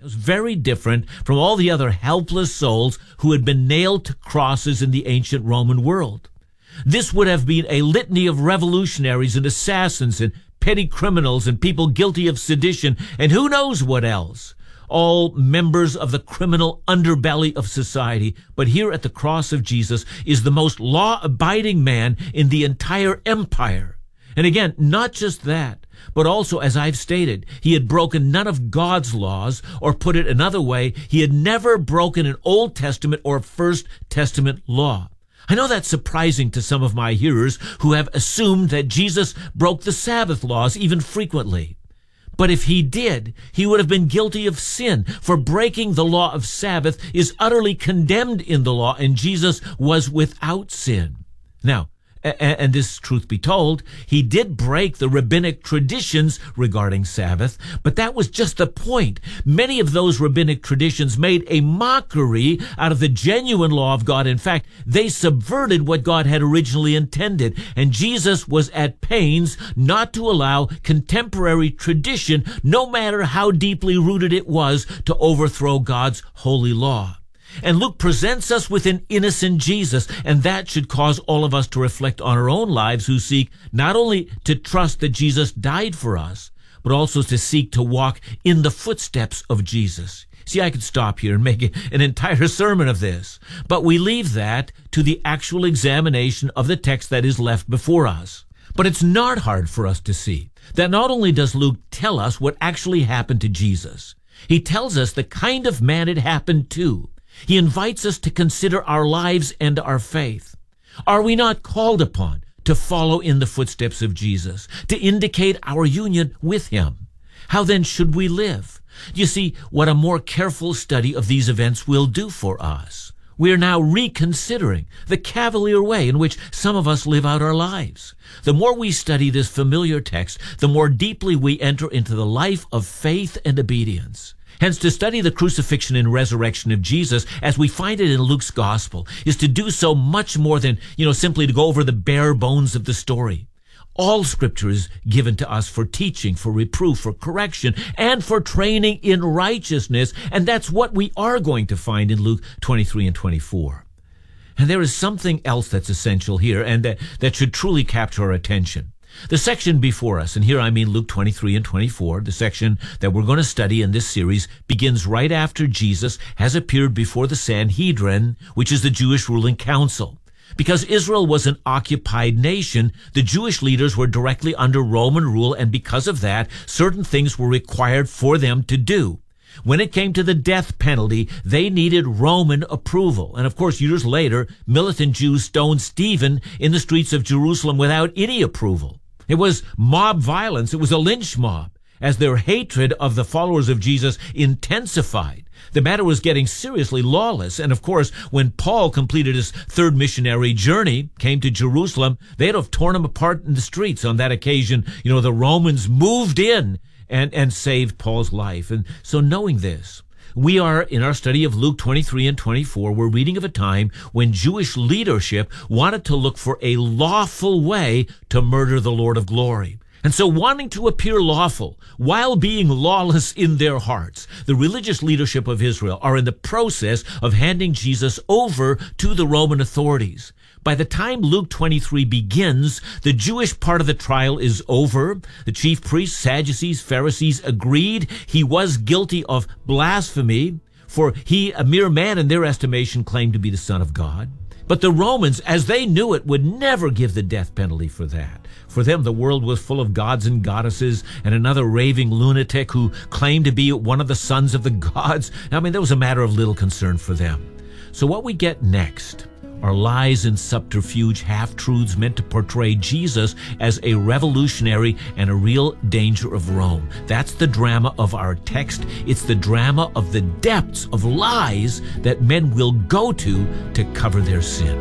was very different from all the other helpless souls who had been nailed to crosses in the ancient Roman world. This would have been a litany of revolutionaries and assassins and petty criminals and people guilty of sedition and who knows what else, all members of the criminal underbelly of society. But here at the cross of Jesus is the most law-abiding man in the entire empire. And again, not just that, but also, as I've stated, he had broken none of God's laws, or put it another way, he had never broken an Old Testament or First Testament law. I know that's surprising to some of my hearers who have assumed that Jesus broke the Sabbath laws even frequently. But if he did, he would have been guilty of sin, for breaking the law of Sabbath is utterly condemned in the law, and Jesus was without sin. Now, and this truth be told, he did break the rabbinic traditions regarding Sabbath, but that was just the point. Many of those rabbinic traditions made a mockery out of the genuine law of God. In fact, they subverted what God had originally intended, and Jesus was at pains not to allow contemporary tradition, no matter how deeply rooted it was, to overthrow God's holy law. And Luke presents us with an innocent Jesus, and that should cause all of us to reflect on our own lives who seek not only to trust that Jesus died for us, but also to seek to walk in the footsteps of Jesus. See, I could stop here and make an entire sermon of this, but we leave that to the actual examination of the text that is left before us. But it's not hard for us to see that not only does Luke tell us what actually happened to Jesus, he tells us the kind of man it happened to. He invites us to consider our lives and our faith. Are we not called upon to follow in the footsteps of Jesus, to indicate our union with him? How then should we live? You see what a more careful study of these events will do for us. We are now reconsidering the cavalier way in which some of us live out our lives. The more we study this familiar text, the more deeply we enter into the life of faith and obedience. Hence, to study the crucifixion and resurrection of Jesus as we find it in Luke's gospel is to do so much more than, simply to go over the bare bones of the story. All Scripture is given to us for teaching, for reproof, for correction, and for training in righteousness, and that's what we are going to find in Luke 23 and 24. And there is something else that's essential here, and that should truly capture our attention. The section before us, and here I mean Luke 23 and 24, the section that we're going to study in this series, begins right after Jesus has appeared before the Sanhedrin, which is the Jewish ruling council. Because Israel was an occupied nation, the Jewish leaders were directly under Roman rule, and because of that, certain things were required for them to do. When it came to the death penalty, they needed Roman approval. And of course, years later, militant Jews stoned Stephen in the streets of Jerusalem without any approval. It was mob violence. It was a lynch mob. As their hatred of the followers of Jesus intensified, the matter was getting seriously lawless. And of course, when Paul completed his third missionary journey, came to Jerusalem, they'd have torn him apart in the streets. On that occasion, the Romans moved in and saved Paul's life. And so knowing this, we are, in our study of Luke 23 and 24, we're reading of a time when Jewish leadership wanted to look for a lawful way to murder the Lord of glory. And so wanting to appear lawful while being lawless in their hearts, the religious leadership of Israel are in the process of handing Jesus over to the Roman authorities. By the time Luke 23 begins, the Jewish part of the trial is over. The chief priests, Sadducees, Pharisees agreed he was guilty of blasphemy, for he, a mere man in their estimation, claimed to be the Son of God. But the Romans, as they knew it, would never give the death penalty for that. For them, the world was full of gods and goddesses and another raving lunatic who claimed to be one of the sons of the gods. That was a matter of little concern for them. So what we get next are lies and subterfuge, half-truths meant to portray Jesus as a revolutionary and a real danger of Rome. That's the drama of our text. It's the drama of the depths of lies that men will go to cover their sin.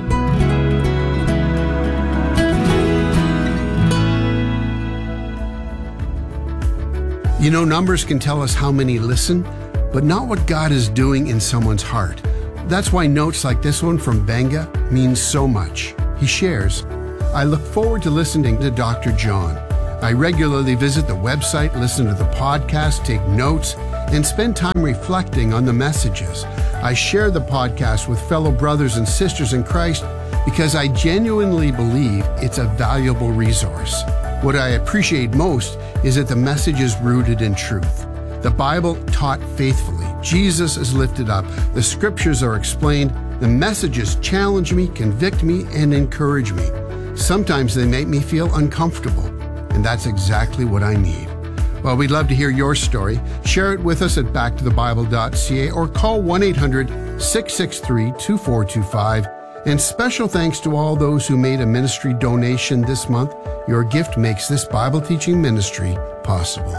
Numbers can tell us how many listen, but not what God is doing in someone's heart. That's why notes like this one from Benga means so much. He shares, I look forward to listening to Dr. John. I regularly visit the website, listen to the podcast, take notes, and spend time reflecting on the messages. I share the podcast with fellow brothers and sisters in Christ because I genuinely believe it's a valuable resource. What I appreciate most is that the message is rooted in truth. The Bible taught faithfully. Jesus is lifted up. The scriptures are explained. The messages challenge me, convict me, and encourage me. Sometimes they make me feel uncomfortable, and that's exactly what I need. Well, we'd love to hear your story. Share it with us at backtothebible.ca or call 1-800-663-2425. And special thanks to all those who made a ministry donation this month. Your gift makes this Bible teaching ministry possible.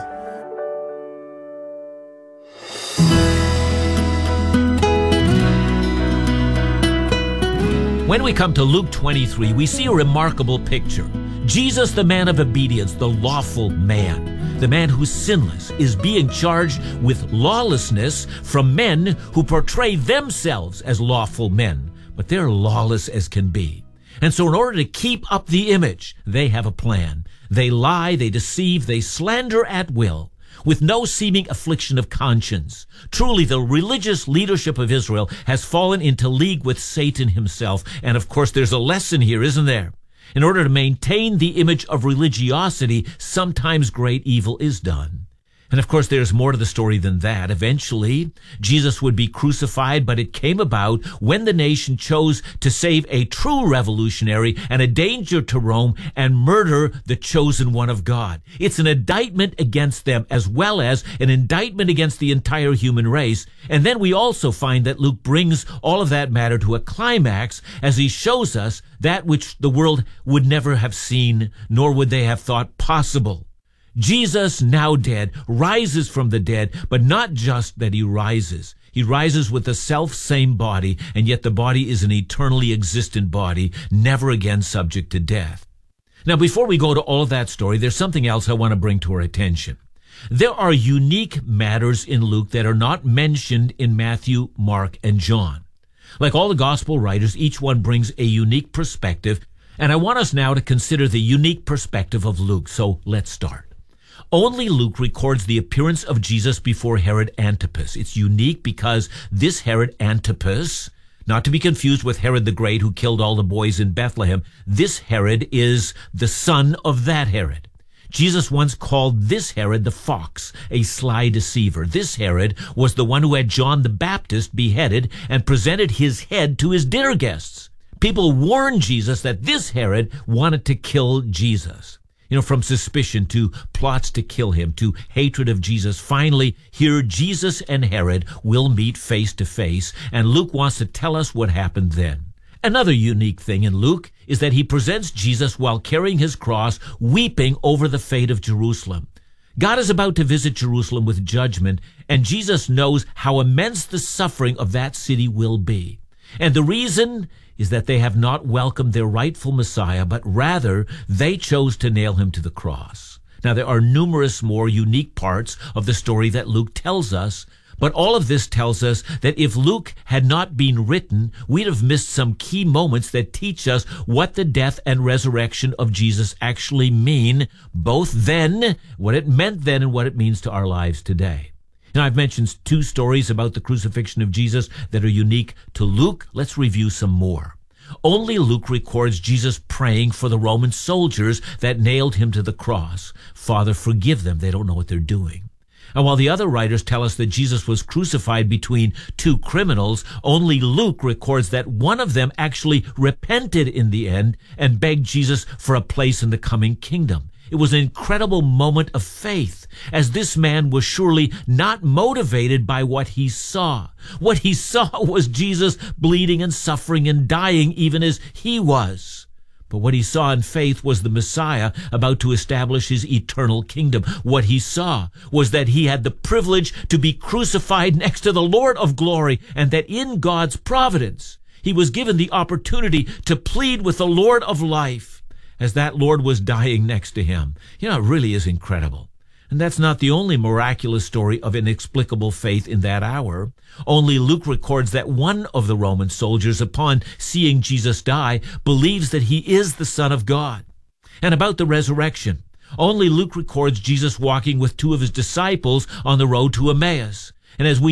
When we come to Luke 23, we see a remarkable picture. Jesus, the man of obedience, the lawful man, the man who's sinless, is being charged with lawlessness from men who portray themselves as lawful men, but they're lawless as can be. And so in order to keep up the image, they have a plan. They lie, they deceive, they slander at will, with no seeming affliction of conscience. Truly, the religious leadership of Israel has fallen into league with Satan himself. And of course, there's a lesson here, isn't there? In order to maintain the image of religiosity, sometimes great evil is done. And of course, there's more to the story than that. Eventually, Jesus would be crucified, but it came about when the nation chose to save a true revolutionary and a danger to Rome and murder the chosen one of God. It's an indictment against them as well as an indictment against the entire human race. And then we also find that Luke brings all of that matter to a climax as he shows us that which the world would never have seen, nor would they have thought possible. Jesus, now dead, rises from the dead, but not just that he rises. He rises with the self-same body, and yet the body is an eternally existent body, never again subject to death. Now, before we go to all of that story, there's something else I want to bring to our attention. There are unique matters in Luke that are not mentioned in Matthew, Mark, and John. Like all the gospel writers, each one brings a unique perspective, and I want us now to consider the unique perspective of Luke, so let's start. Only Luke records the appearance of Jesus before Herod Antipas. It's unique because this Herod Antipas, not to be confused with Herod the Great who killed all the boys in Bethlehem, this Herod is the son of that Herod. Jesus once called this Herod the fox, a sly deceiver. This Herod was the one who had John the Baptist beheaded and presented his head to his dinner guests. People warned Jesus that this Herod wanted to kill Jesus. From suspicion to plots to kill him, to hatred of Jesus. Finally, here Jesus and Herod will meet face to face, and Luke wants to tell us what happened then. Another unique thing in Luke is that he presents Jesus while carrying his cross, weeping over the fate of Jerusalem. God is about to visit Jerusalem with judgment, and Jesus knows how immense the suffering of that city will be. And the reason is that they have not welcomed their rightful Messiah, but rather they chose to nail him to the cross. Now, there are numerous more unique parts of the story that Luke tells us, but all of this tells us that if Luke had not been written, we'd have missed some key moments that teach us what the death and resurrection of Jesus actually mean, both then, what it meant then, and what it means to our lives today. Now, I've mentioned two stories about the crucifixion of Jesus that are unique to Luke. Let's review some more. Only Luke records Jesus praying for the Roman soldiers that nailed him to the cross. Father, forgive them. They don't know what they're doing. And while the other writers tell us that Jesus was crucified between two criminals, only Luke records that one of them actually repented in the end and begged Jesus for a place in the coming kingdom. It was an incredible moment of faith, as this man was surely not motivated by what he saw. What he saw was Jesus bleeding and suffering and dying even as he was. But what he saw in faith was the Messiah about to establish his eternal kingdom. What he saw was that he had the privilege to be crucified next to the Lord of glory, and that in God's providence, he was given the opportunity to plead with the Lord of life as that Lord was dying next to him. It really is incredible. And that's not the only miraculous story of inexplicable faith in that hour. Only Luke records that one of the Roman soldiers, upon seeing Jesus die, believes that he is the Son of God. And about the resurrection, Only Luke records Jesus walking with two of his disciples on the road to Emmaus. And as we